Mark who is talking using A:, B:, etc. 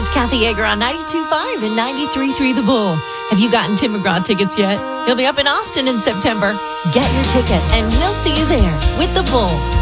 A: It's Kathy Yeager on 92.5 and 93.3 The Bull. Have you gotten Tim McGraw tickets yet? He'll be up in Austin in September. Get your tickets and we'll see you there with The Bull.